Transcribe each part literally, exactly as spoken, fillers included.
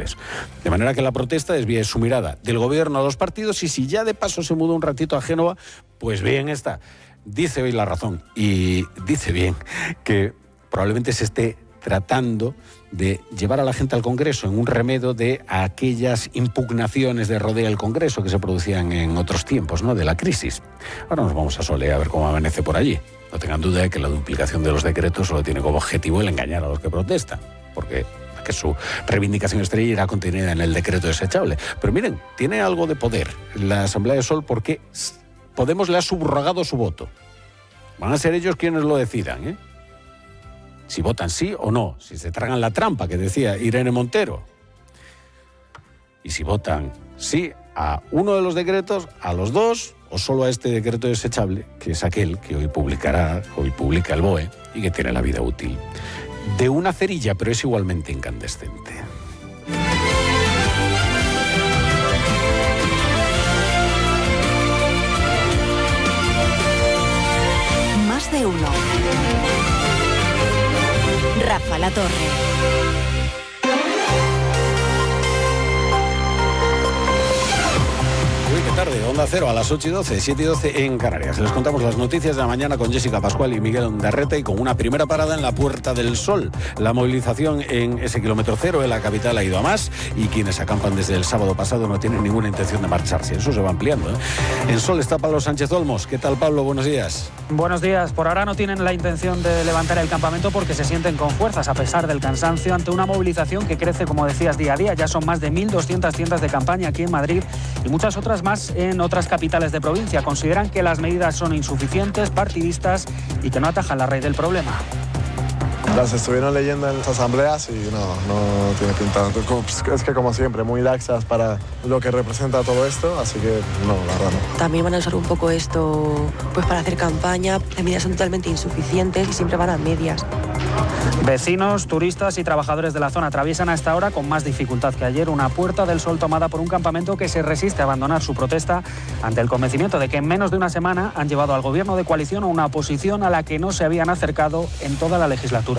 sociales. De manera que la protesta desvíe su mirada del gobierno a los partidos y si ya de paso se muda un ratito a Génova, pues bien está. Dice hoy La Razón y dice bien que probablemente se esté tratando de llevar a la gente al Congreso en un remedio de aquellas impugnaciones de rodea el Congreso que se producían en otros tiempos, ¿no?, de la crisis. Ahora nos vamos a Sole a ver cómo amanece por allí. No tengan duda de que la duplicación de los decretos solo tiene como objetivo el engañar a los que protestan, porque que su reivindicación estrella era contenida en el decreto desechable. Pero miren, tiene algo de poder la Asamblea de Sol porque Podemos le ha subrogado su voto. Van a ser ellos quienes lo decidan, ¿eh? Si votan sí o no, si se tragan la trampa que decía Irene Montero. Y si votan sí a uno de los decretos, a los dos, o solo a este decreto desechable, que es aquel que hoy publicará, hoy publica el B O E y que tiene la vida útil de una cerilla, pero es igualmente incandescente. Más de uno. Rafa La Torre. Uy, qué tarde, Onda Cero a las ocho y doce, siete y doce en Canarias. Les contamos las noticias de la mañana con Jessica Pascual y Miguel Ondarreta y con una primera parada en la Puerta del Sol. La movilización en ese kilómetro cero en la capital ha ido a más y quienes acampan desde el sábado pasado no tienen ninguna intención de marcharse. Eso se va ampliando, ¿eh? En Sol está Pablo Sánchez Olmos. ¿Qué tal, Pablo? Buenos días. Buenos días. Por ahora no tienen la intención de levantar el campamento porque se sienten con fuerzas a pesar del cansancio ante una movilización que crece, como decías, día a día. Ya son más de mil doscientas tiendas de campaña aquí en Madrid y muchas otras más en otras capitales de provincia. Consideran que las medidas son insuficientes, partidistas y que no atajan la raíz del problema. Las estuvieron leyendo en las asambleas y no, no tiene pinta. Es que como siempre, muy laxas para lo que representa todo esto, así que no, la verdad no. También van a usar un poco esto pues para hacer campaña. Las medidas son totalmente insuficientes y siempre van a medias. Vecinos, turistas y trabajadores de la zona atraviesan a esta hora con más dificultad que ayer una Puerta del Sol tomada por un campamento que se resiste a abandonar su protesta ante el convencimiento de que en menos de una semana han llevado al gobierno de coalición a una oposición a la que no se habían acercado en toda la legislatura.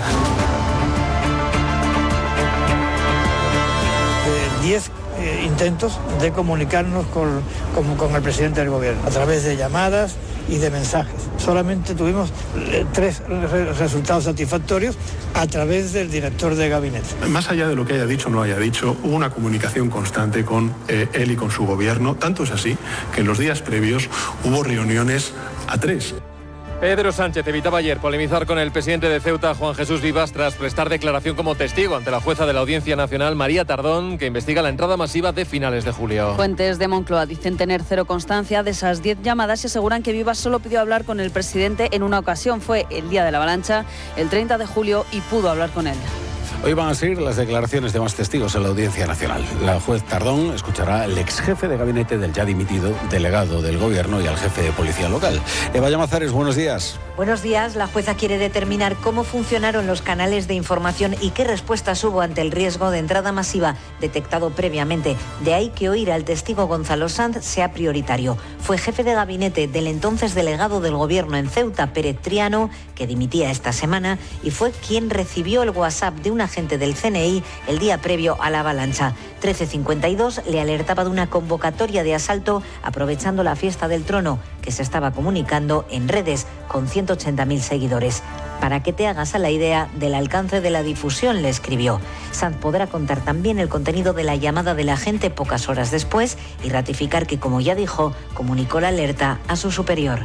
Diez eh, intentos de comunicarnos con, con, con el presidente del gobierno a través de llamadas y de mensajes. Solamente tuvimos eh, tres re resultados satisfactorios a través del director de gabinete. Más allá de lo que haya dicho o no haya dicho, hubo una comunicación constante con eh, él y con su gobierno. Tanto es así que en los días previos hubo reuniones a tres. Pedro Sánchez evitaba ayer polemizar con el presidente de Ceuta, Juan Jesús Vivas, tras prestar declaración como testigo ante la jueza de la Audiencia Nacional, María Tardón, que investiga la entrada masiva de finales de julio. Fuentes de Moncloa dicen tener cero constancia de esas diez llamadas y aseguran que Vivas solo pidió hablar con el presidente en una ocasión. Fue el día de la avalancha, el treinta de julio, y pudo hablar con él. Hoy van a seguir las declaraciones de más testigos en la Audiencia Nacional. La juez Tardón escuchará al ex jefe de gabinete del ya dimitido delegado del gobierno y al jefe de policía local. Eva Llamazares, buenos días. Buenos días. La jueza quiere determinar cómo funcionaron los canales de información y qué respuestas hubo ante el riesgo de entrada masiva detectado previamente. De ahí que oír al testigo Gonzalo Sanz sea prioritario. Fue jefe de gabinete del entonces delegado del gobierno en Ceuta, Pérez Triano, que dimitía esta semana, y fue quien recibió el WhatsApp de una agente del C N I el día previo a la avalancha. trece cincuenta y dos le alertaba de una convocatoria de asalto aprovechando la fiesta del trono que se estaba comunicando en redes con ciento ochenta mil seguidores. Para que te hagas a la idea del alcance de la difusión, le escribió. Sanz podrá contar también el contenido de la llamada de la agente pocas horas después y ratificar que, como ya dijo, comunicó la alerta a su superior.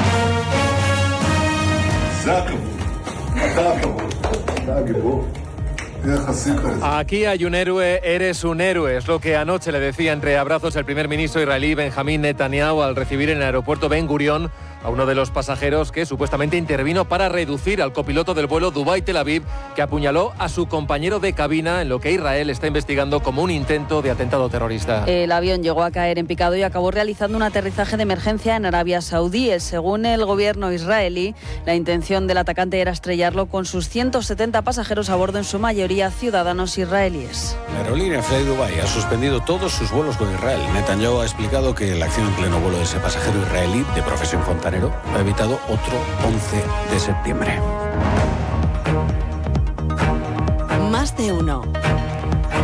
Aquí hay un héroe, eres un héroe. Es lo que anoche le decía entre abrazos el primer ministro israelí Benjamín Netanyahu al recibir en el aeropuerto Ben Gurión a uno de los pasajeros que supuestamente intervino para reducir al copiloto del vuelo Dubái-Tel Aviv, que apuñaló a su compañero de cabina en lo que Israel está investigando como un intento de atentado terrorista. El avión llegó a caer en picado y acabó realizando un aterrizaje de emergencia en Arabia Saudí. Según el gobierno israelí, la intención del atacante era estrellarlo con sus ciento setenta pasajeros a bordo, en su mayoría ciudadanos israelíes. La aerolínea Fly Dubai ha suspendido todos sus vuelos con Israel. Netanyahu ha explicado que la acción en pleno vuelo de ese pasajero israelí de profesión fontanero ha evitado otro once de septiembre. Más de uno.